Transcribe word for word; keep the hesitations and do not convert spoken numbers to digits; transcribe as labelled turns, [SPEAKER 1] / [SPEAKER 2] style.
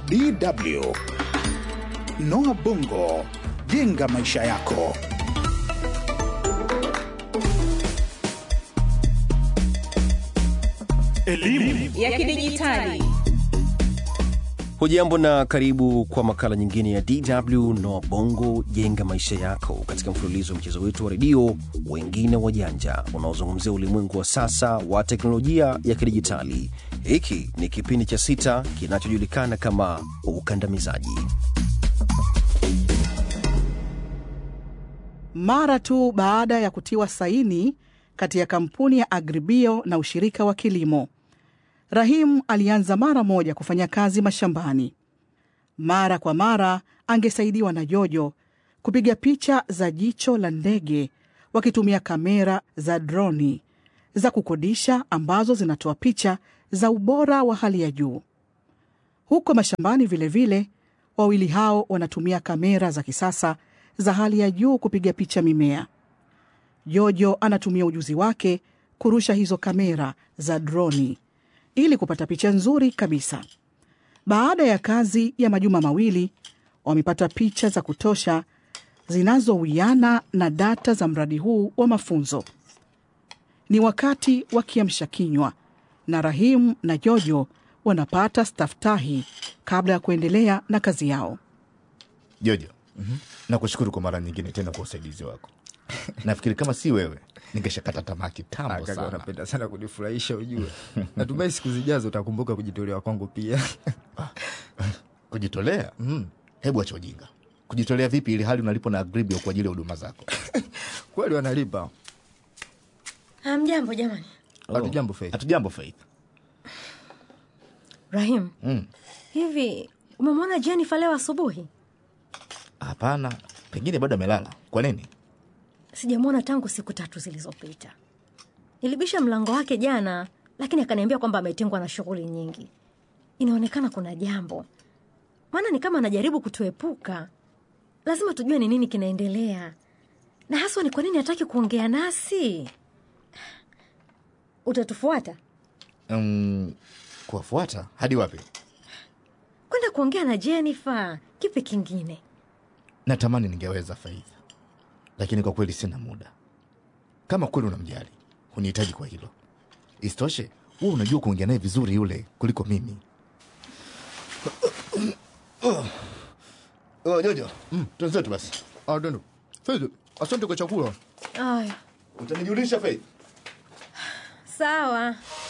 [SPEAKER 1] D W. Noah Bongo, jenga maisha yako.
[SPEAKER 2] Elimu ya kidijitali.
[SPEAKER 3] Hujambo na karibu kwa makala nyingine ya D W Noah Bongo, jenga maisha yako, katika mfululizo wa mchezo wetu wa redio Wengine Wajanja, unaozungumzia ulimwengu wa sasa wa teknolojia ya kidijitali. Hiki ni kipindi cha sita kinachojulikana kama ukandamizaji.
[SPEAKER 4] Mara tu baada ya kutiwa saini kati ya kampuni ya Agribio na ushirika wa kilimo, Rahim alianza mara moja kufanya kazi mashambani. Mara kwa mara angesaidiwa na Jojo kupiga picha za jicho la ndege wakitumia kamera za droni za kukodisha ambazo zinatoa picha za ubora wa hali ya juu. Huko mashambani vile vile, wawili hao wanatumia kamera za kisasa za hali ya juu kupiga picha mimea. Jojo anatumia ujuzi wake kurusha hizo kamera za droni ili kupata picha nzuri kabisa. Baada ya kazi ya majuma mawili, wamepata picha za kutosha zinazowiana na data za mradi huu wa mafunzo. Ni wakati wa kiamsha kinywa na Rahim na Jojo wanapata staftahi kabla ya kuendelea na kazi yao.
[SPEAKER 5] Jojo, mm-hmm. nakushukuru kwa mara nyingine tena kwa usaidizi wako. Nafikiri kama si wewe ningeshakata tamaa kitambo sana.
[SPEAKER 6] Unapenda sana kunifurahisha ujue. Natumai siku zijazo utakumbuka kujitolea kwangu pia.
[SPEAKER 5] Kujitolea? Mm. Hebu acha ujinga. Kujitolea vipi ili hali unalipo na Agribio kwa ajili ya huduma zako?
[SPEAKER 6] Kweli wanalipa.
[SPEAKER 7] Hamjambo jamani.
[SPEAKER 6] Hatujambo Faith.
[SPEAKER 5] Hatujambo Faith.
[SPEAKER 7] Rahim.
[SPEAKER 5] Mm.
[SPEAKER 7] Hivi umemwona Jennifer leo asubuhi?
[SPEAKER 5] Hapana, pengine bado amelala. Kwa nini?
[SPEAKER 7] Sijamwona tangu siku tatu zilizopita. Nilibisha mlango wake jana, lakini akaniambia kwamba ametengwa na shughuli nyingi. Inaonekana kuna jambo. Maana ni kama anajaribu kutuepuka. Lazima tujue ni nini kinaendelea. Na haswa ni kwa nini hataki kuongea nasi. Utatufuata?
[SPEAKER 5] Um, kuwafuata? Hadi wapi?
[SPEAKER 7] Kwenda kuongea na Jennifer. Kipi kingine?
[SPEAKER 5] Natamani ningeweza Faith, lakini kwa kweli sina muda. Kama kweli unamjali, hunihitaji kwa hilo. Isitoshe, wewe unajua kuongea naye vizuri yule kuliko mimi. Oh, Jojo. Mm. Tuanze basi.
[SPEAKER 6] Ah, ndio. Faith, asante kwa chakula.
[SPEAKER 7] Aya.
[SPEAKER 5] Utanijulisha Faith?
[SPEAKER 7] Sawa.